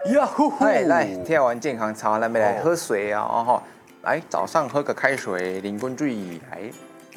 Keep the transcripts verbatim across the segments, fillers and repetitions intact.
呀呼呼！ 哎，来跳完健康操，咱们来喝水啊！哦吼，来早上喝个开水，零滚水来。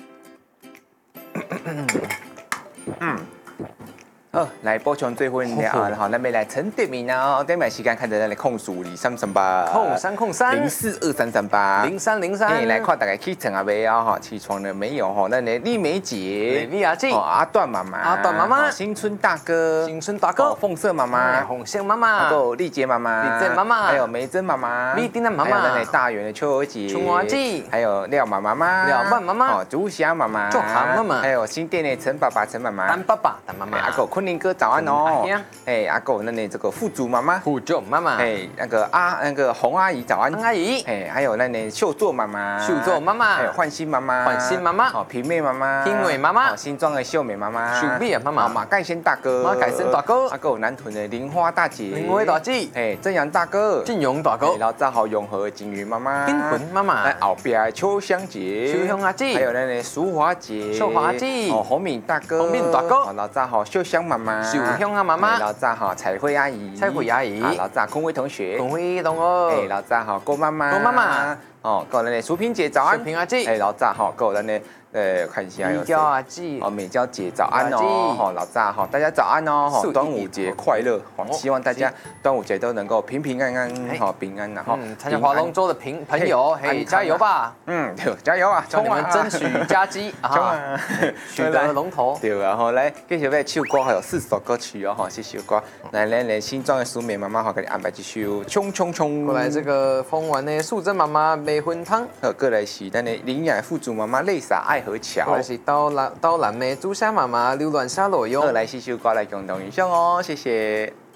嗯。好，来补充水分了啊！然后咱们来陈点名啊！点名时间看着咱的控数二三三八， 控三控三零四二三三八零三零三。 哎，来看大概起床啊没啊？哈，起床了没有？哈，那你丽梅姐、 丽阿姐、 阿段妈妈、 阿段妈妈、 新春大哥、 新春大哥、 凤色妈妈、 红线妈妈、 还有丽姐妈妈、 丽姐妈妈， 还有梅珍妈妈、 丽丁的妈妈， 还有那大圆的秋儿姐、 春娃姐， 还有廖妈妈妈、 廖曼妈妈、 哦，朱霞妈妈、 祝涵妈妈， 还有新店的陈爸爸、陈妈妈、 丹爸爸、丹妈妈， 阿狗昆凌哥早安哦。哎，阿狗，那你这个富足妈妈， 富足妈妈， 哎，那个阿那个洪阿姨早安， 洪阿姨， 哎，还有那你秀作妈妈， 秀作妈妈， 还有焕新妈妈， 焕新妈妈， 哦，平妹妈妈， 平妹妈妈， 新庄的秀美妈妈， 秀美妈妈， 马盖先大哥， 马盖先大哥， 阿狗南屯的玲花大姐， 玲花大姐， 哎，正阳大哥， 正阳大哥， 然后正好永和景云妈妈， 金魂妈妈， 哎，后边秋香姐， 秋香阿姐， 还有那个淑华姐， 淑华姐， 哦，洪敏大哥， 洪敏大哥， 然后正好秀香妈妈， 秀香啊妈妈， 然后正好彩绘阿姨， 彩绘阿姨， 然后正好空威同学， 空威同学， 哎，然后正好郭妈妈， 郭妈妈， 哦，够咱的淑萍姐早安， 淑萍阿姐， 哎，然后正好够咱的。呃，看一下有美娇阿姐哦，美娇姐早安哦，好老大哈，大家早安哦，哈，端午节快乐，好，希望大家端午节都能够平平安安，好平安，然后参加划龙舟的朋朋友，嘿，加油吧， 嗯，对，加油啊， 冲你们争取佳绩啊，取得龙头， 对啊，好来，继续要唱歌，还有四首歌曲哦，哈，这首歌，来来来，新庄的苏美妈妈好给你安排一首，冲冲冲， 过来这个丰原的素贞妈妈美魂汤， 好，过来是咱的林雅富主妈妈泪洒爱河桥， 过来是刀兰刀兰的朱砂妈妈流乱沙罗哟， 好，来四首歌来共同欣赏哦，谢谢。